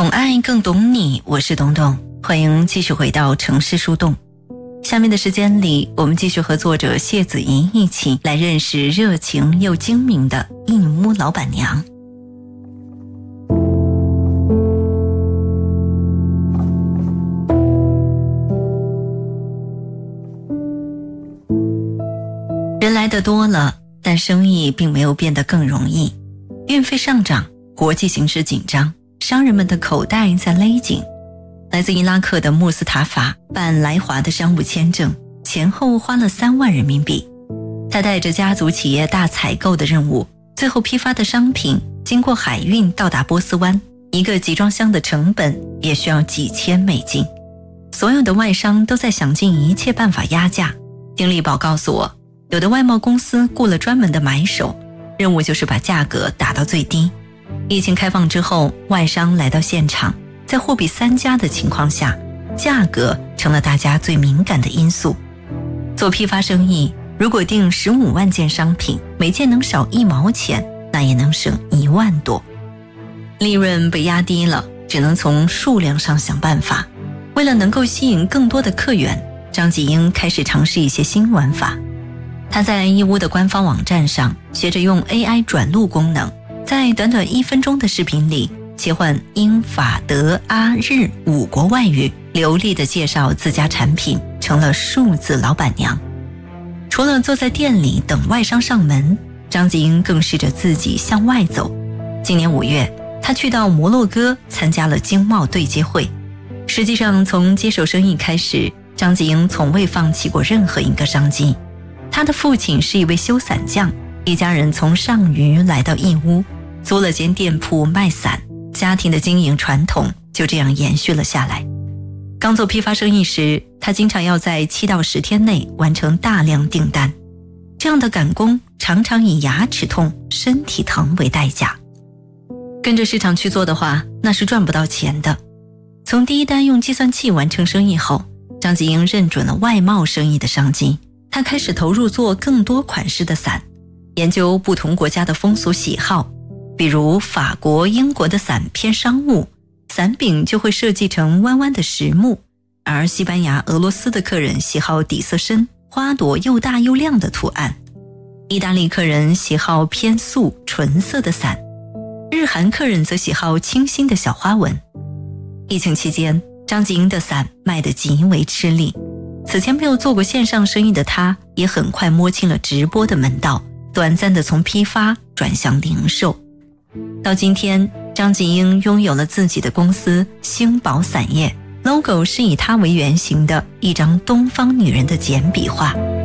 懂爱更懂你，我是董董，欢迎继续回到城市树洞。下面的时间里，我们继续和作者谢子怡一起来认识热情又精明的义乌老板娘。人来的多了，但生意并没有变得更容易。运费上涨，国际形势紧张，商人们的口袋在勒紧。来自伊拉克的穆斯塔法办来华的商务签证，前后花了3万人民币。他带着家族企业大采购的任务，最后批发的商品经过海运到达波斯湾，一个集装箱的成本也需要几千美金。所有的外商都在想尽一切办法压价。丁力宝告诉我，有的外贸公司雇了专门的买手，任务就是把价格打到最低。疫情开放之后，外商来到现场，在货比三家的情况下，价格成了大家最敏感的因素。做批发生意，如果订15万件商品，每件能少1毛钱，那也能省1万多。利润被压低了，只能从数量上想办法。为了能够吸引更多的客源，张继英开始尝试一些新玩法。他在义乌的官方网站上学着用 AI 转录功能，在短短1分钟的视频里切换英法德阿日5国外语，流利地介绍自家产品，成了数字老板娘。除了坐在店里等外商上门，张继英更试着自己向外走。今年5月，他去到摩洛哥参加了经贸对接会。实际上，从接手生意开始，张继英从未放弃过任何一个商机。他的父亲是一位修伞匠，一家人从上虞来到义乌，租了间店铺卖伞，家庭的经营传统就这样延续了下来。刚做批发生意时，他经常要在7到10天内完成大量订单，这样的赶工常常以牙齿痛、身体疼为代价。跟着市场去做的话，那是赚不到钱的。从第一单用计算器完成生意后，张继英认准了外贸生意的商机。他开始投入做更多款式的伞，研究不同国家的风俗喜好，比如法国、英国的伞偏商务，伞柄就会设计成弯弯的实木，而西班牙、俄罗斯的客人喜好底色深、花朵又大又亮的图案，意大利客人喜好偏素、纯色的伞，日韩客人则喜好清新的小花纹。疫情期间，张继英的伞卖得极为吃力。此前没有做过线上生意的他，也很快摸清了直播的门道，短暂地从批发转向零售。到今天，张继英拥有了自己的公司星宝伞业， logo 是以她为原型的一张东方女人的简笔画。